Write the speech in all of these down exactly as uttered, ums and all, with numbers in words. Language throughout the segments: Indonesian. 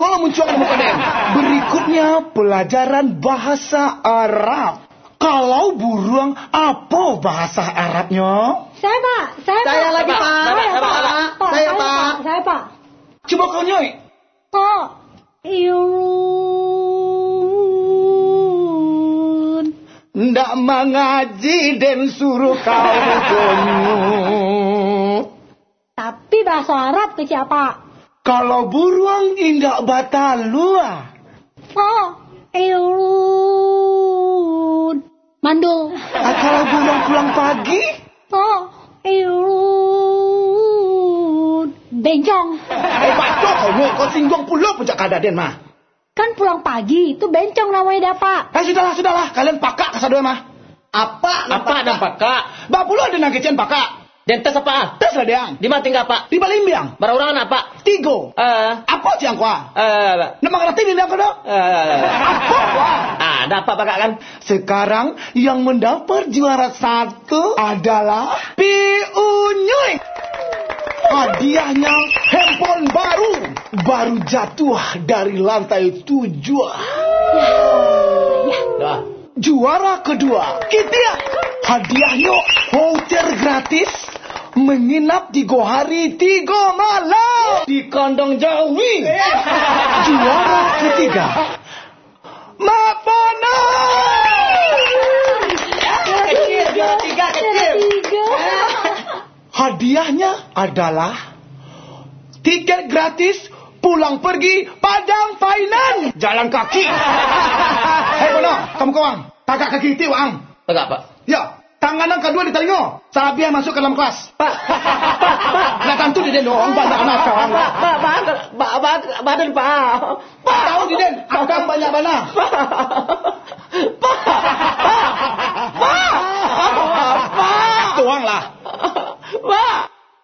Kalau muncul ke muka Den. Berikutnya pelajaran bahasa Arab. Kalau buruang, apa bahasa Arabnya? Saya Pak, saya, Saya Pak. lagi Pak. Saya Saya, Pak. Pak. Pak, Saya Pak. Pak. Saya Pak. Coba kau nyoi. Pak. Irun. Ndak mengaji Den suruh kau gonyut. Tapi bahasa Arab ke siapa? Kalau buruang indak batalua. Pak. Irun. Mandul. Ah, kalau buruang pulang pagi? Pak. Irun. Bencong. Eh, batok kau nyoi. Kau singgung pula puncak kada Den mah. Kan pulang pagi, itu bencong namanya dah, Pak. Eh, sudahlah, sudahlah. Kalian pakak kesadua mah. Apa? Apa dan pakak? Bak pula ada nangkecian pakak. Dan tes apa? Tes lah Deang. Di mana tinggal pak? Di Balimbiang. Beraurangan apa? Tigo. Eh, Apa ciang kuah? eh, Nama ngerti ni aku dah. eh, Apa kuah? ah, ada apa pakak kan? Sekarang yang mendapat juara satu adalah Piunyuy. Hadiahnya handphone baru. Baru jatuh dari lantai tujuh. Dah. Juara kedua, kita hadiahnya voucher gratis menginap di Gohari tiga malam di Kandang Jawi. Juara ketiga, Mapana. Kecil, juara tiga, kecil. Tiga. Hadiahnya adalah tiket gratis pulang pergi Padang Finance jalan kaki. Hei Bono, kamu kawan, tagak kaki itu ang. Pakak pak. Ya, tangan yang kedua di telinga. Sabiah masuk ke dalam kelas. Pak, pak, pak. Nak tentu di Den dong, banyak anak kawan. Pak, pak, pak, pak, badan pak. Pak tahu di Den, akang banyak mana? Pak, pak, pak, pak. Tuang lah. Pak.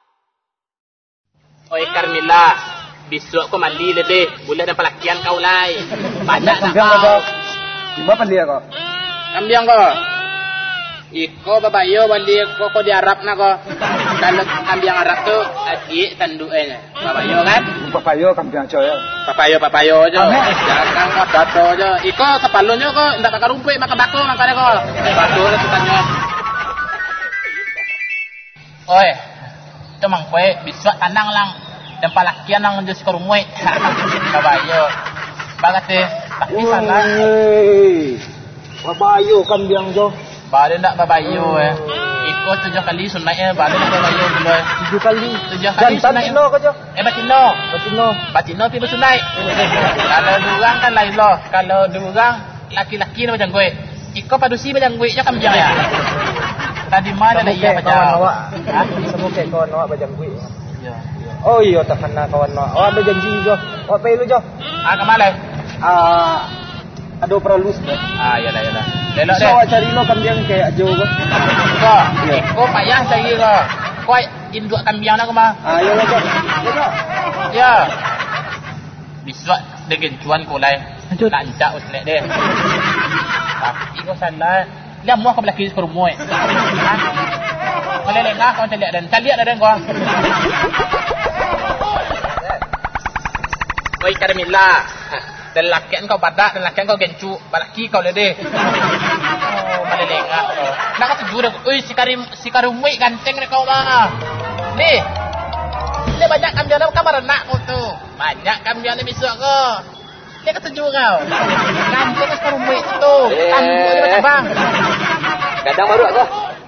Oi Carmilla, besok kau mandi lebih, boleh dan pelakian kau lai. Banyak nak kau. Di mana dia kok? Kambiang kau. Iko babayo bandi kau kau di Arab nak kau. Kalau kambiang Arab tu adik tanduknya. Babayo kan? Papayo kampiang aja ya. Papayo papayo aja. Jangan kau dato aja. Iko kepalonyo kau ndak bakar rumput makan bako makanya kau. Bako lah tutanya. Oi, itu mang kue biswa tanang lang dan palakian lang jadi sekarumwe. Babayo, bagat eh, tapi sana. Papayo kampiang jo. Bade ndak babayo eh. Iko tujuh kali sunatnya, bade ndak babayo dulu. Tujuh kali. Tujuh kali sunatnya. Batino kau jo. Eh batino, Batino. batino tiba sunai. Kalau durang kan lain loh. Kalau durang laki-laki macam gue. Iko padusi macam gue nya kambiang ya. Tadi mana dah iya macam. Hah? Semua kayak kawan awak macam gue. Ya. Oh iya tak kena kawan awak. Awak ada janji jo. Awak pay lu jo. Ah kemana? Ah ada peralus deh. Ah ya dah ya dah. Lelok So deh. awak cari lo kampiang kayak jo kau. Kau, iko payah cari kau. Kau induk kambiang nak mah. Ah ya jo. Ya jo. Ya. Biswa dengan cuan kau lai. Nak jak uslet deh. Tapi kau salah. Dia muah kau belaki sekerumui. Boleh lengah kau celiak dan celiak dan kau. Oi Carmilla. Dan lakian kau badak dan lakian kau gencu. Balaki kau lede. Oh, boleh lengah kau. Nak kau tujuh dah. Oi si Karim si Karumui ganteng dah kau mah. Nih. Dia banyak kambian dalam kamar nak kau tu. Banyak kambian ni besok kau. Dia ketujuh kau. Ganteng si Karumui tu. Tanduk dia macam bang. Kadang baru aku.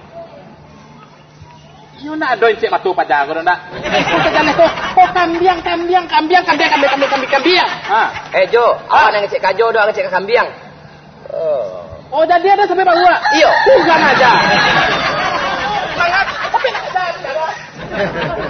You nak doin cik batu pada aku nak. Kau jalan kau. Kau kambiang kambiang kambiang kambiang kambiang kambiang kambiang kambiang. Ha. Eh Jo, awak nak ngecek kajo doang ngecek ke kambiang. Oh jadi ada sampai bawa. Iyo. Kurang aja. Sangat. Tapi nak ada.